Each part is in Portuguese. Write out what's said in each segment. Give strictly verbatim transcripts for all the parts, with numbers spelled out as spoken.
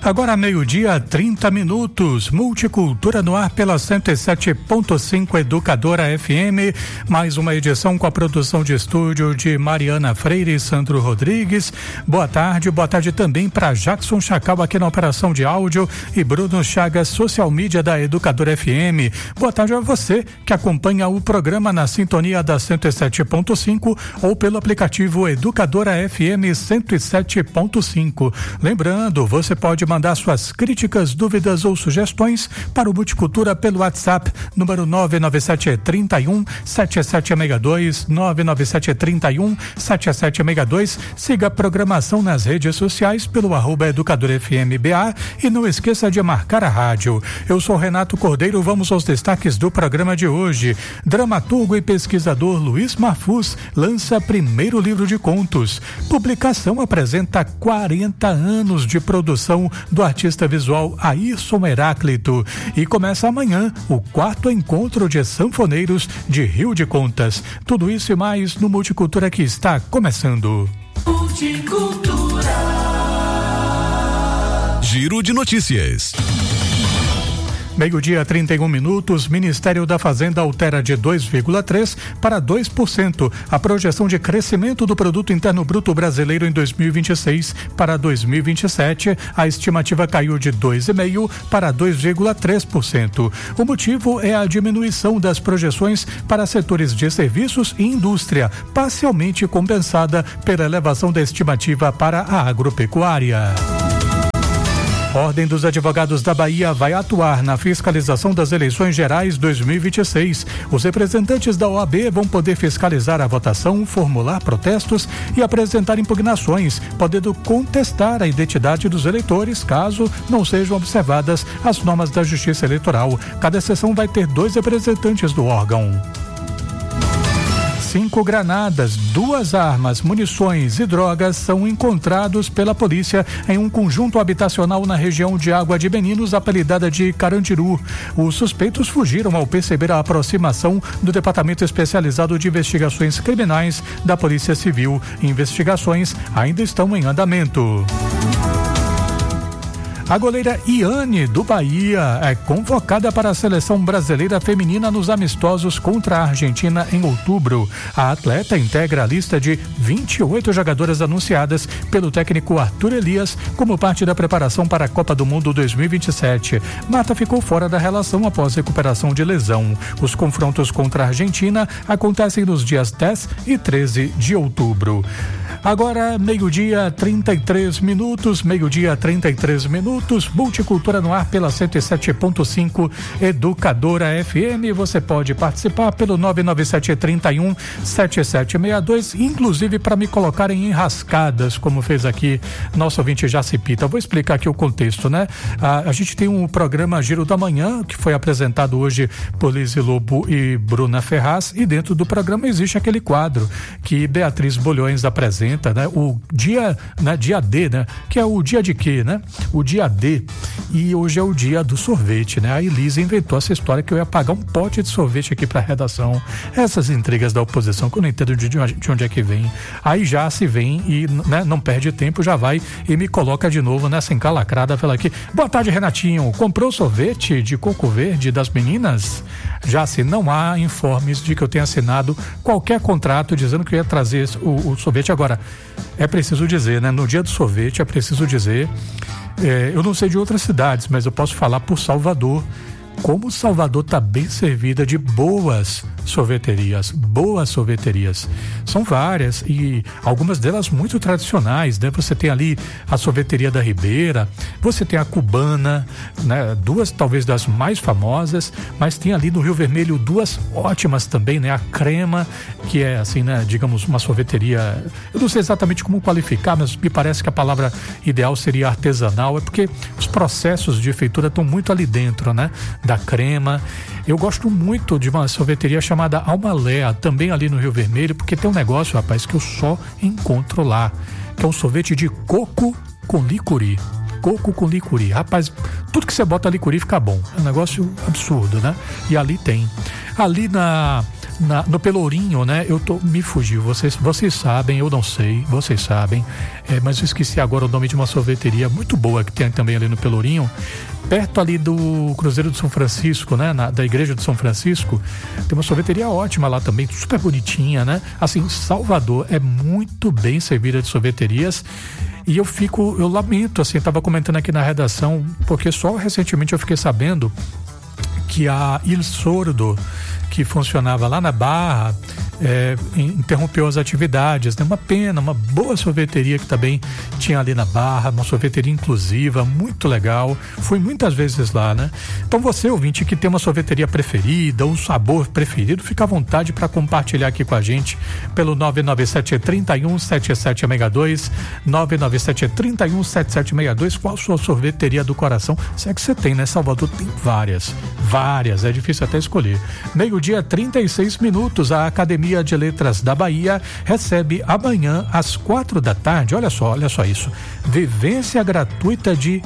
Agora meio-dia, trinta minutos, Multicultura no ar pela cento e sete ponto cinco Educadora F M, mais uma edição com a produção de estúdio de Mariana Freire e Sandro Rodrigues. Boa tarde, boa tarde também para Jackson Chacal aqui na operação de áudio e Bruno Chagas, social media da Educadora F M. Boa tarde a você que acompanha o programa na sintonia da cento e sete ponto cinco ou pelo aplicativo Educadora F M cento e sete ponto cinco. Lembrando, você pode mandar mandar suas críticas, dúvidas ou sugestões para o Multicultura pelo WhatsApp, número nove nove sete três um sete sete seis dois, nove nove sete três um sete sete seis dois. Siga a programação nas redes sociais pelo arroba Educador F M B A e não esqueça de marcar a rádio. Eu sou Renato Cordeiro, vamos aos destaques do programa de hoje. Dramaturgo e pesquisador Luiz Marfus lança primeiro livro de contos. Publicação apresenta quarenta anos de produção do artista visual Ayrson Heráclito. E começa amanhã o quarto encontro de sanfoneiros de Rio de Contas. Tudo isso e mais no Multicultura que está começando. Multicultura. Giro de notícias. Meio-dia, trinta e um minutos, Ministério da Fazenda altera de dois vírgula três por cento para dois por cento a projeção de crescimento do Produto Interno Bruto Brasileiro em dois mil e vinte e seis para dois mil e vinte e sete. A estimativa caiu de dois vírgula cinco por cento para dois vírgula três por cento. O motivo é a diminuição das projeções para setores de serviços e indústria, parcialmente compensada pela elevação da estimativa para a agropecuária. Ordem dos Advogados da Bahia vai atuar na fiscalização das eleições gerais dois mil e vinte e seis. Os representantes da O A B vão poder fiscalizar a votação, formular protestos e apresentar impugnações, podendo contestar a identidade dos eleitores caso não sejam observadas as normas da Justiça Eleitoral. Cada sessão vai ter dois representantes do órgão. Cinco granadas, duas armas, munições e drogas são encontrados pela polícia em um conjunto habitacional na região de Água de Meninos, apelidada de Carandiru. Os suspeitos fugiram ao perceber a aproximação do Departamento Especializado de Investigações Criminais da Polícia Civil. Investigações ainda estão em andamento. A goleira Iane, do Bahia, é convocada para a seleção brasileira feminina nos amistosos contra a Argentina em outubro. A atleta integra a lista de vinte e oito jogadoras anunciadas pelo técnico Arthur Elias como parte da preparação para a Copa do Mundo dois mil e vinte e sete. Marta ficou fora da relação após recuperação de lesão. Os confrontos contra a Argentina acontecem nos dias dez e treze de outubro. Agora, meio-dia, trinta e três minutos, meio-dia, trinta e três minutos, Multicultura no ar pela cento e sete ponto cinco Educadora F M. Você pode participar pelo nove nove sete três um sete sete seis dois, inclusive para me colocarem em enrascadas, como fez aqui nosso ouvinte Jacipita. Vou explicar aqui o contexto, né? A, a gente tem um programa Giro da Manhã, que foi apresentado hoje por Lise Lobo e Bruna Ferraz, e dentro do programa existe aquele quadro que Beatriz Bolhões apresenta, né? O dia, né? Dia D, né? Que é o dia de quê, né? O dia D. E hoje é o dia do sorvete, né? A Elisa inventou essa história que eu ia pagar um pote de sorvete aqui pra redação. Essas intrigas da oposição que eu não entendo de, de onde é que vem. Aí já se vem e, né, não perde tempo, já vai e me coloca de novo nessa encalacrada. Fala aqui, boa tarde, Renatinho. Comprou sorvete de coco verde das meninas? Já se não há informes de que eu tenha assinado qualquer contrato dizendo que eu ia trazer o, o sorvete. Agora, é preciso dizer, né? No dia do sorvete é preciso dizer, é, eu não sei de outras cidades, mas eu posso falar por Salvador, como Salvador está bem servida de boas sorveterias, boas sorveterias. São várias e algumas delas muito tradicionais, né? Você tem ali a sorveteria da Ribeira, você tem a Cubana, né? Duas talvez das mais famosas, mas tem ali no Rio Vermelho duas ótimas também, né? A Crema, que é assim, né? Digamos, uma sorveteria, eu não sei exatamente como qualificar, mas me parece que a palavra ideal seria artesanal, é porque os processos de feitura estão muito ali dentro, né? Da Crema. Eu gosto muito de uma sorveteria chamada Almalea, também ali no Rio Vermelho, porque tem um negócio, rapaz, que eu só encontro lá, que é um sorvete de coco com licuri. Coco com licuri. Rapaz, tudo que você bota licuri fica bom. É um negócio absurdo, né? E ali tem. Ali na na, no Pelourinho, né? Eu tô, me fugiu, vocês, vocês sabem, eu não sei, vocês sabem, é, mas eu esqueci agora o nome de uma sorveteria muito boa que tem também ali no Pelourinho, perto ali do Cruzeiro de São Francisco, né? Na, da Igreja de São Francisco, tem uma sorveteria ótima lá também, super bonitinha, né? Assim, Salvador é muito bem servida de sorveterias. E eu fico, eu lamento, assim, estava comentando aqui na redação, porque só recentemente eu fiquei sabendo que a Il Sordo, que funcionava lá na Barra, é, interrompeu as atividades, né? Uma pena, uma boa sorveteria que também tinha ali na Barra, uma sorveteria inclusiva, muito legal, fui muitas vezes lá, né? Então você, ouvinte, que tem uma sorveteria preferida, um sabor preferido, fica à vontade para compartilhar aqui com a gente pelo nove nove sete, três um, sete sete seis dois, nove nove sete, três um, sete sete seis dois. Qual a sua sorveteria do coração? Se é que você tem, né? Salvador tem várias, várias, é difícil até escolher. Meio-dia, trinta e seis minutos, a Academia de Letras da Bahia recebe amanhã às quatro da tarde, olha só, olha só isso, vivência gratuita de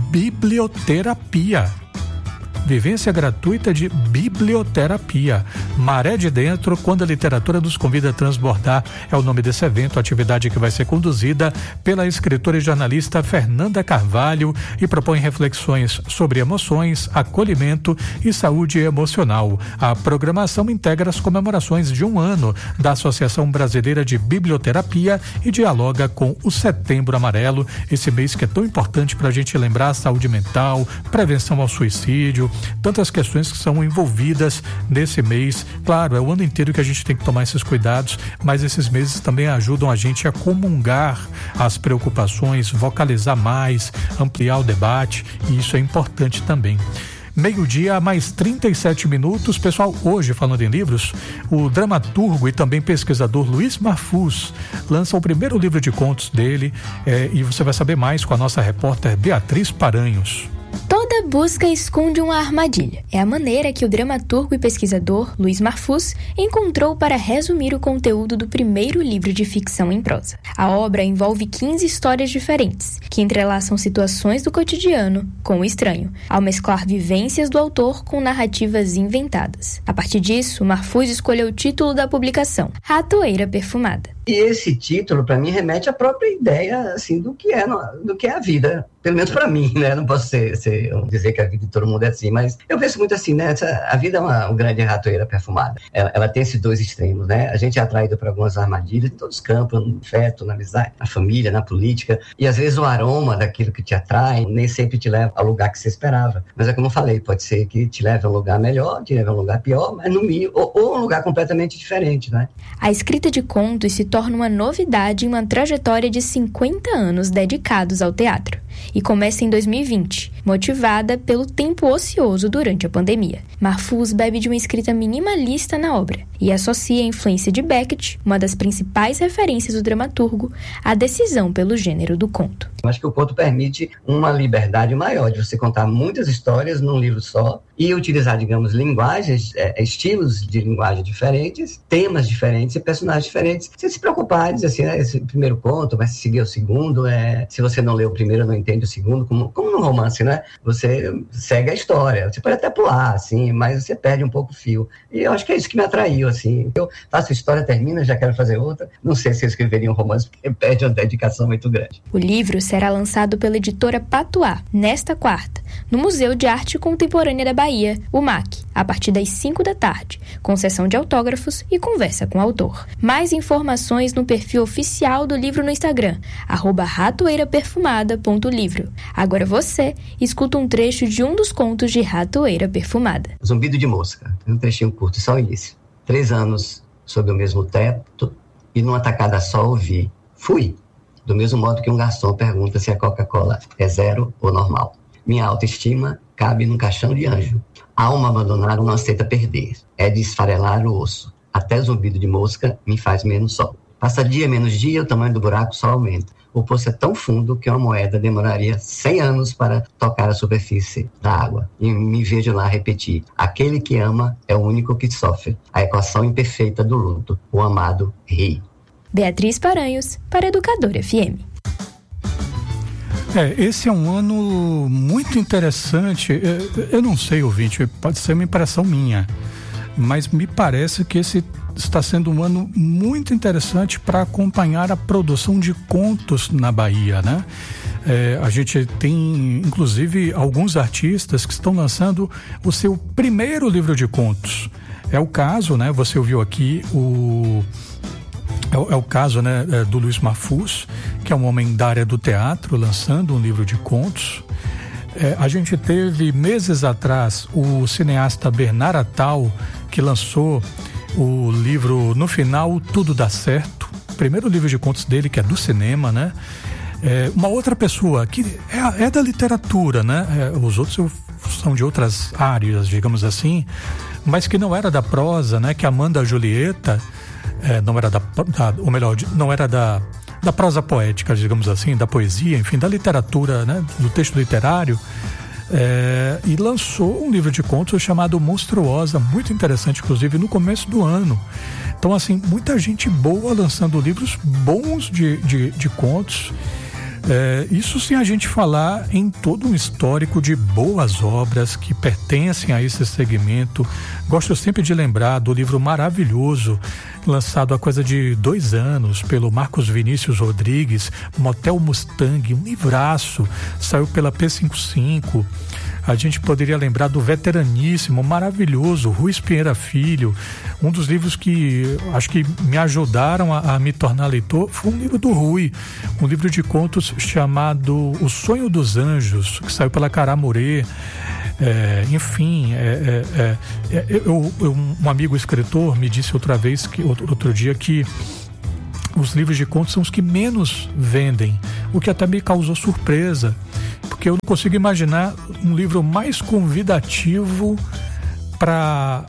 biblioterapia. Vivência gratuita de biblioterapia. Maré de Dentro, quando a literatura nos convida a transbordar, é o nome desse evento, atividade que vai ser conduzida pela escritora e jornalista Fernanda Carvalho e propõe reflexões sobre emoções, acolhimento e saúde emocional. A programação integra as comemorações de um ano da Associação Brasileira de Biblioterapia e dialoga com o Setembro Amarelo, esse mês que é tão importante para a gente lembrar a saúde mental, prevenção ao suicídio, tantas questões que são envolvidas nesse mês. Claro, é o ano inteiro que a gente tem que tomar esses cuidados, mas esses meses também ajudam a gente a comungar as preocupações, vocalizar mais, ampliar o debate, e isso é importante também. Meio-dia, mais trinta e sete minutos. Pessoal, hoje, falando em livros, o dramaturgo e também pesquisador Luiz Marfus lança o primeiro livro de contos dele, é, e você vai saber mais com a nossa repórter Beatriz Paranhos. Toda busca esconde uma armadilha. É a maneira que o dramaturgo e pesquisador Luiz Marfus encontrou para resumir o conteúdo do primeiro livro de ficção em prosa. A obra envolve quinze histórias diferentes, que entrelaçam situações do cotidiano com o estranho, ao mesclar vivências do autor com narrativas inventadas. A partir disso, Marfus escolheu o título da publicação, Ratoeira Perfumada. E esse título, para mim, remete à própria ideia, assim, do que é, do que é a vida. Pelo menos para mim, né? Não posso ser, ser, dizer que a vida de todo mundo é assim, mas eu penso muito assim, né? Essa, a vida é uma, uma grande ratoeira perfumada. Ela, ela tem esses dois extremos, né? A gente é atraído por algumas armadilhas em todos os campos, no afeto, na amizade, na família, na política. E às vezes o aroma daquilo que te atrai nem sempre te leva ao lugar que você esperava. Mas é como eu falei, pode ser que te leve a um lugar melhor, te leve a um lugar pior, mas no mínimo, ou, ou um lugar completamente diferente, né? A escrita de contos se torna uma novidade em uma trajetória de cinquenta anos dedicados ao teatro. E começa em dois mil e vinte, motivada pelo tempo ocioso durante a pandemia. Marfus bebe de uma escrita minimalista na obra e associa a influência de Beckett, uma das principais referências do dramaturgo, à decisão pelo gênero do conto. Eu acho que o conto permite uma liberdade maior de você contar muitas histórias num livro só e utilizar, digamos, linguagens, é, estilos de linguagem diferentes, temas diferentes e personagens diferentes. Sem se preocupar, dizer assim, né, esse primeiro conto vai seguir o segundo, é, se você não lê o primeiro, não entende o segundo, como, como no romance, né? Você segue a história, você pode até pular, assim, mas você perde um pouco o fio. E eu acho que é isso que me atraiu, assim. Eu faço a história, termina, já quero fazer outra. Não sei se eu escreveria um romance, porque perde uma dedicação muito grande. O livro será lançado pela editora Patuá, nesta quarta, no Museu de Arte Contemporânea da Bahia, o M A C, a partir das cinco da tarde, com sessão de autógrafos e conversa com o autor. Mais informações no perfil oficial do livro no Instagram, arroba ratoeiraperfumada ponto livro. Agora você escuta um trecho de um dos contos de Ratoeira Perfumada. Zumbido de mosca, um trechinho curto, só o início. Três anos sob o mesmo teto e numa tacada só ouvi, fui. Do mesmo modo que um garçom pergunta se a Coca-Cola é zero ou normal. Minha autoestima cabe num caixão de anjo. A alma abandonada não aceita perder. É de esfarelar o osso. Até zumbido de mosca me faz menos sol. Passa dia menos dia, o tamanho do buraco só aumenta. O poço é tão fundo que uma moeda demoraria cem anos para tocar a superfície da água. E me vejo lá repetir. Aquele que ama é o único que sofre. A equação imperfeita do luto. O amado ri. Beatriz Paranhos, para Educadora F M. É, esse é um ano muito interessante. Eu não sei, ouvinte, pode ser uma impressão minha, mas me parece que esse está sendo um ano muito interessante para acompanhar a produção de contos na Bahia, né? É, a gente tem, inclusive, alguns artistas que estão lançando o seu primeiro livro de contos. É o caso, né? Você ouviu aqui o... É o, é o caso, né, do Luiz Marfus, que é um homem da área do teatro, lançando um livro de contos. É, a gente teve, meses atrás, o cineasta Bernard Atal, que lançou o livro No Final Tudo Dá Certo, o primeiro livro de contos dele, que é do cinema, né? É, uma outra pessoa que é, é da literatura, né? É, os outros são de outras áreas, digamos assim, mas que não era da prosa, né? Que é Amanda Julieta, é, não era da, da, ou melhor, não era da, da prosa poética, digamos assim, da poesia, enfim, da literatura, né? Do texto literário. É, e lançou um livro de contos chamado Monstruosa, muito interessante, inclusive no começo do ano. Então, assim, muita gente boa lançando livros bons de, de, de contos. É, isso sem a gente falar em todo um histórico de boas obras que pertencem a esse segmento. Gosto sempre de lembrar do livro maravilhoso, lançado há coisa de dois anos pelo Marcos Vinícius Rodrigues, Motel Mustang, um livraço, saiu pela P cinquenta e cinco. A gente poderia lembrar do veteraníssimo, maravilhoso, Ruiz Pinheira Filho. Um dos livros que acho que me ajudaram a, a me tornar leitor foi um livro do Rui, um livro de contos chamado O Sonho dos Anjos, que saiu pela Caramurê. É, enfim, é, é, é, eu, eu, um amigo escritor me disse outra vez, que, outro, outro dia, que os livros de contos são os que menos vendem, o que até me causou surpresa, porque eu não consigo imaginar um livro mais convidativo para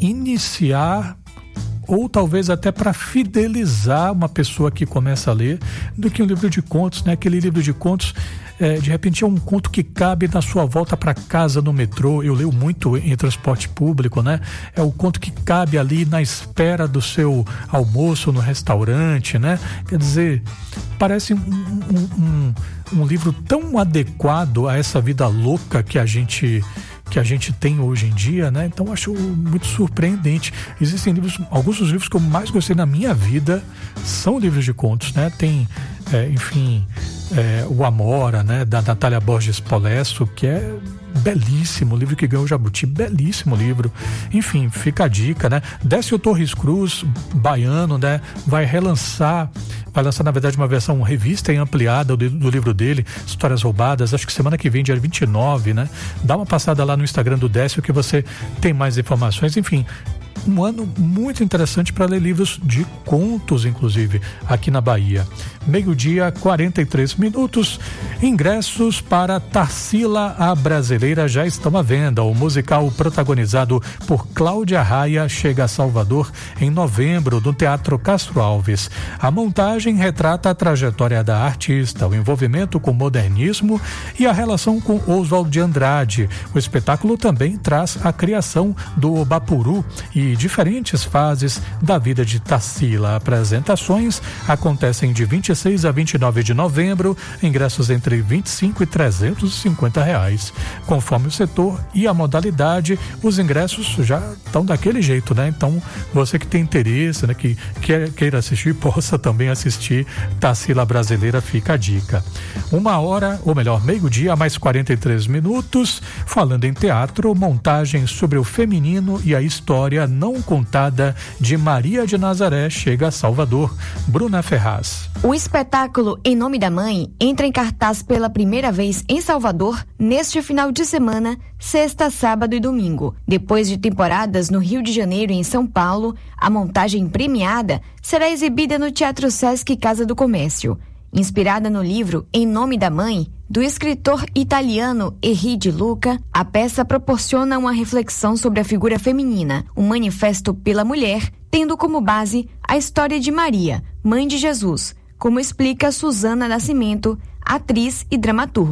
iniciar ou talvez até para fidelizar uma pessoa que começa a ler do que um livro de contos, né? Aquele livro de contos, é, de repente é um conto que cabe na sua volta para casa no metrô. Eu leio muito em transporte público, né? É o conto que cabe ali na espera do seu almoço no restaurante, né? Quer dizer, parece um, um, um, um livro tão adequado a essa vida louca que a gente que a gente tem hoje em dia, né? Então acho muito surpreendente. Existem livros, alguns dos livros que eu mais gostei na minha vida são livros de contos, né? Tem, é, enfim, é, o Amora, né? Da Natália Borges Polesso, que é belíssimo, livro que ganhou o Jabuti, belíssimo livro. Enfim, fica a dica, né? Décio Torres Cruz, baiano, né? Vai relançar, vai lançar na verdade uma versão revista e ampliada do, do livro dele, Histórias Roubadas, acho que semana que vem, dia vinte e nove, né? Dá uma passada lá no Instagram do Décio que você tem mais informações. Enfim, um ano muito interessante para ler livros de contos, inclusive, aqui na Bahia. Meio-dia, quarenta e três minutos. Ingressos para Tarsila, a Brasileira, já estão à venda. O musical protagonizado por Cláudia Raia chega a Salvador em novembro, no Teatro Castro Alves. A montagem retrata a trajetória da artista, o envolvimento com o modernismo e a relação com Oswald de Andrade. O espetáculo também traz a criação do Obapuru e diferentes fases da vida de Tarsila. Apresentações acontecem de vinte e seis a vinte e nove de novembro, ingressos entre vinte e cinco e trezentos e cinquenta reais. Conforme o setor e a modalidade, os ingressos já estão daquele jeito, né? Então, você que tem interesse, né, que quer, queira assistir, possa também assistir Tarsila Brasileira, fica a dica. Uma hora, ou melhor, meio-dia, mais quarenta e três minutos, falando em teatro, montagem sobre o feminino e a história não contada de Maria de Nazaré chega a Salvador. Bruna Ferraz. O espetáculo Em Nome da Mãe entra em cartaz pela primeira vez em Salvador neste final de semana, sexta, sábado e domingo. Depois de temporadas no Rio de Janeiro e em São Paulo, a montagem premiada será exibida no Teatro Sesc Casa do Comércio. Inspirada no livro Em Nome da Mãe, do escritor italiano Henri de Luca, a peça proporciona uma reflexão sobre a figura feminina, um manifesto pela mulher, tendo como base a história de Maria, mãe de Jesus, como explica Suzana Nascimento, atriz e dramaturga.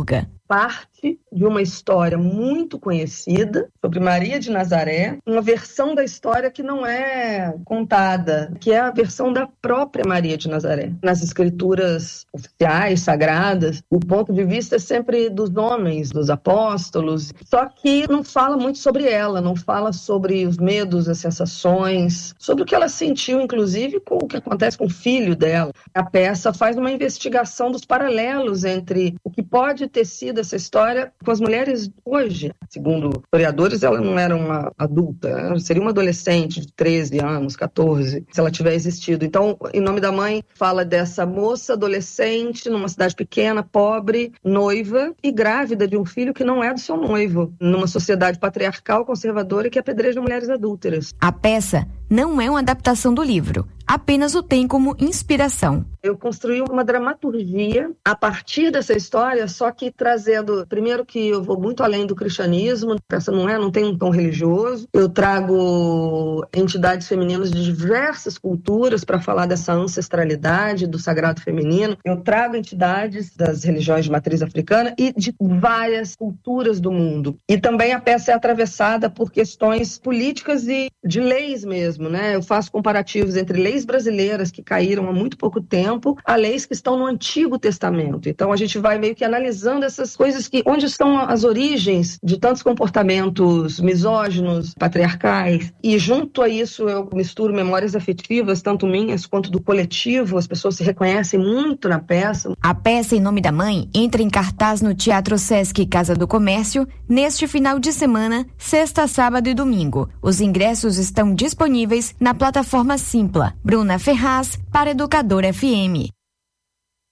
parte de uma história muito conhecida sobre Maria de Nazaré, uma versão da história que não é contada, que é a versão da própria Maria de Nazaré. Nas escrituras oficiais, sagradas, o ponto de vista é sempre dos homens, dos apóstolos, só que não fala muito sobre ela, não fala sobre os medos, as sensações, sobre o que ela sentiu, inclusive com o que acontece com o filho dela. A peça faz uma investigação dos paralelos entre o que pode ter sido essa história com as mulheres hoje. Segundo historiadores, ela não era uma adulta, ela seria uma adolescente de treze anos, catorze, se ela tiver existido. Então, Em Nome da Mãe fala dessa moça adolescente numa cidade pequena, pobre, noiva e grávida de um filho que não é do seu noivo, numa sociedade patriarcal, conservadora que apedreja mulheres adúlteras. A peça não é uma adaptação do livro, apenas o tem como inspiração. Eu construí uma dramaturgia a partir dessa história, só que trazendo, primeiro que eu vou muito além do cristianismo, essa não é, não tem um tom religioso. Eu trago entidades femininas de diversas culturas para falar dessa ancestralidade do sagrado feminino. Eu trago entidades das religiões de matriz africana e de várias culturas do mundo. E também a peça é atravessada por questões políticas e de leis mesmo, né? Eu faço comparativos entre leis brasileiras que caíram há muito pouco tempo a leis que estão no Antigo Testamento. Então a gente vai meio que analisando essas coisas que, onde estão as origens de tantos comportamentos misóginos, patriarcais, e junto a isso eu misturo memórias afetivas, tanto minhas quanto do coletivo. As pessoas se reconhecem muito na peça. A peça Em Nome da Mãe entra em cartaz no Teatro Sesc Casa do Comércio neste final de semana, sexta, sábado e domingo. Os ingressos estão disponíveis na plataforma Simpla. Bruna Ferraz, para Educadora F M.